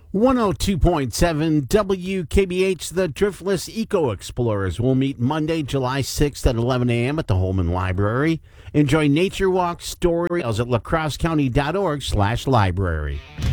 102.7 WKBH. The Driftless Eco Explorers will meet Monday, July 6th at 11 a.m. at the Holman Library. Enjoy nature walks, stories at lacrossecounty.org/library.